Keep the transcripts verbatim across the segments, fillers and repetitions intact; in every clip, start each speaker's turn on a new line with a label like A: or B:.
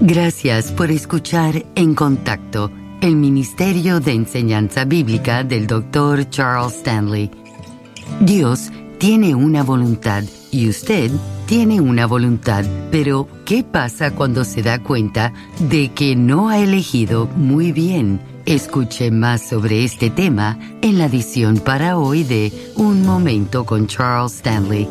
A: Gracias por escuchar En Contacto, el Ministerio de Enseñanza Bíblica del doctor Charles Stanley. Dios tiene una voluntad y usted tiene una voluntad, pero ¿qué pasa cuando se da cuenta de que no ha elegido muy bien? Escuche más sobre este tema en la edición para hoy de Un Momento con Charles Stanley.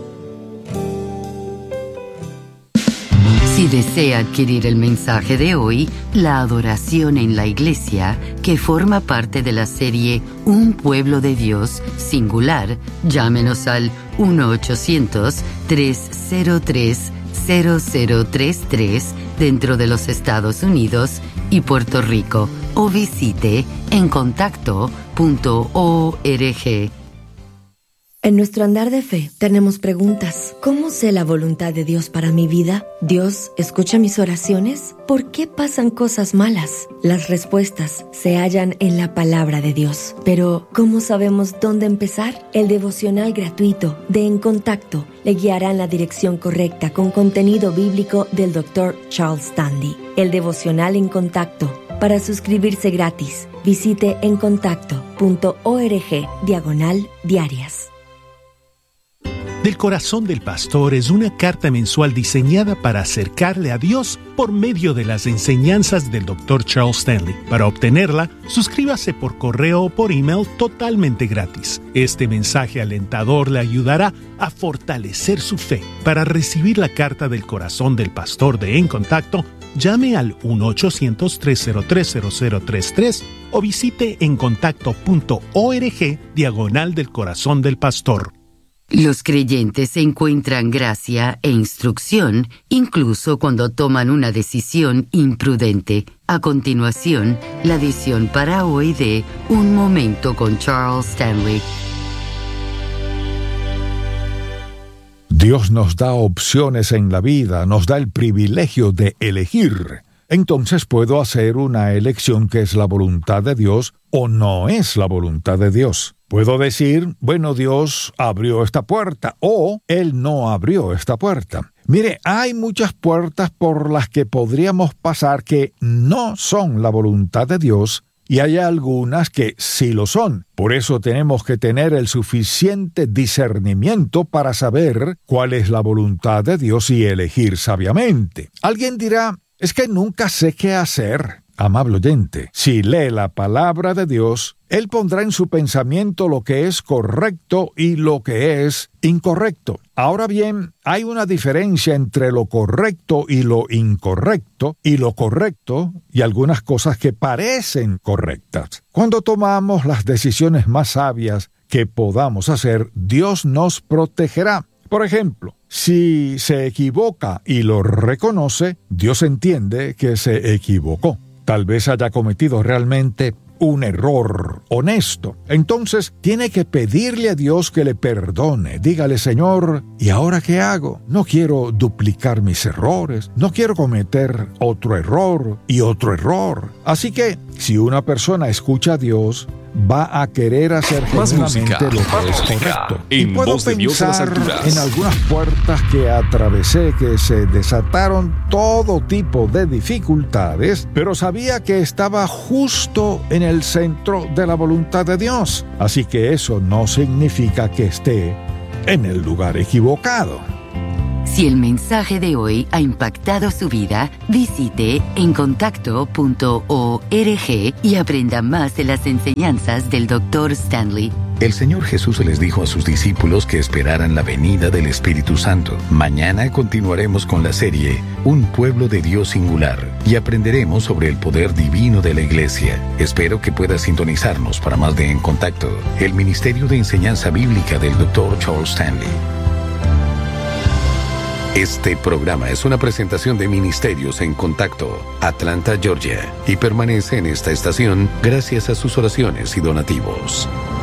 A: Si desea adquirir el mensaje de hoy, La Adoración en la Iglesia, que forma parte de la serie Un Pueblo de Dios, singular, llámenos al uno ochocientos, tres cero tres, cero cero tres tres dentro de los Estados Unidos y Puerto Rico o visite en contacto punto org.
B: En nuestro andar de fe tenemos preguntas. ¿Cómo sé la voluntad de Dios para mi vida? ¿Dios escucha mis oraciones? ¿Por qué pasan cosas malas? Las respuestas se hallan en la palabra de Dios. Pero, ¿cómo sabemos dónde empezar? El devocional gratuito de En Contacto le guiará en la dirección correcta con contenido bíblico del doctor Charles Stanley. El devocional En Contacto. Para suscribirse gratis, visite en contacto punto org diagonal diarias.
C: Del Corazón del Pastor es una carta mensual diseñada para acercarle a Dios por medio de las enseñanzas del doctor Charles Stanley. Para obtenerla, suscríbase por correo o por email totalmente gratis. Este mensaje alentador le ayudará a fortalecer su fe. Para recibir la carta del Corazón del Pastor de En Contacto, llame al uno ochocientos, tres cero tres, cero cero tres tres o visite en contacto punto org diagonal del Corazón del Pastor.
A: Los creyentes encuentran gracia e instrucción incluso cuando toman una decisión imprudente. A continuación, la edición para hoy de Un Momento con Charles Stanley.
D: Dios nos da opciones en la vida, nos da el privilegio de elegir. Entonces puedo hacer una elección que es la voluntad de Dios o no es la voluntad de Dios. Puedo decir, bueno, Dios abrió esta puerta o Él no abrió esta puerta. Mire, hay muchas puertas por las que podríamos pasar que no son la voluntad de Dios y hay algunas que sí lo son. Por eso tenemos que tener el suficiente discernimiento para saber cuál es la voluntad de Dios y elegir sabiamente. Alguien dirá, es que nunca sé qué hacer. Amable oyente, si lee la palabra de Dios, Él pondrá en su pensamiento lo que es correcto y lo que es incorrecto. Ahora bien, hay una diferencia entre lo correcto y lo incorrecto, y lo correcto y algunas cosas que parecen correctas. Cuando tomamos las decisiones más sabias que podamos hacer, Dios nos protegerá. Por ejemplo, si se equivoca y lo reconoce, Dios entiende que se equivocó. Tal vez haya cometido realmente un error honesto. Entonces, tiene que pedirle a Dios que le perdone. Dígale, Señor, ¿y ahora qué hago? No quiero duplicar mis errores. No quiero cometer otro error y otro error. Así que, si una persona escucha a Dios, va a querer hacer
E: más
D: genuinamente
E: música,
D: lo que
E: más
D: es
E: música,
D: correcto.
E: en
D: Y puedo
E: voz de Dios a las
D: pensar
E: alturas.
D: en algunas puertas que atravesé que se desataron todo tipo de dificultades, pero sabía que estaba justo en el centro de la voluntad de Dios. Así que eso no significa que esté en el lugar equivocado.
A: Si el mensaje de hoy ha impactado su vida, visite en contacto punto org y aprenda más de las enseñanzas del doctor Stanley.
F: El Señor Jesús les dijo a sus discípulos que esperaran la venida del Espíritu Santo. Mañana continuaremos con la serie Un Pueblo de Dios Singular y aprenderemos sobre el poder divino de la Iglesia. Espero que pueda sintonizarnos para más de En Contacto, el Ministerio de Enseñanza Bíblica del doctor Charles Stanley. Este programa es una presentación de Ministerios en Contacto, Atlanta, Georgia, y permanece en esta estación gracias a sus oraciones y donativos.